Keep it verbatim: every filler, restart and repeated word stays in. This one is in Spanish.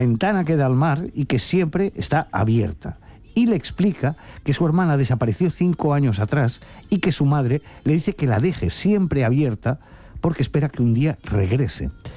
ventana que da al mar y que siempre está abierta. Y le explica que su hermana desapareció cinco años atrás y que su madre le dice que la deje siempre abierta porque espera que un día regrese.